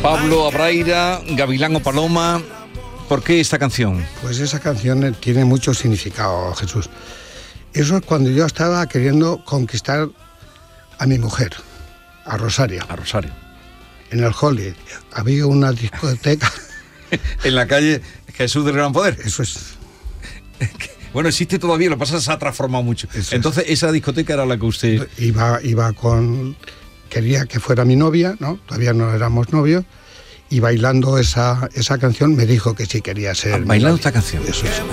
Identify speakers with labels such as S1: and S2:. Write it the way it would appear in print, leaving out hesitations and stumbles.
S1: Pablo Abraira, Gavilán o Paloma, ¿por qué esta canción?
S2: Pues esa canción tiene mucho significado, Jesús. Eso es cuando yo estaba queriendo conquistar a mi mujer, a Rosario.
S1: A Rosario.
S2: En el Holly había una discoteca.
S1: En la calle Jesús del Gran Poder.
S2: Eso es.
S1: Bueno, existe todavía, lo que pasa es que se ha transformado mucho.
S2: Eso
S1: entonces, esa discoteca era la que usted...
S2: Iba con... Quería que fuera mi novia, ¿no? Todavía no éramos novios. Y bailando esa canción me dijo que sí quería ser...
S1: Bailando esta canción.
S2: Eso es.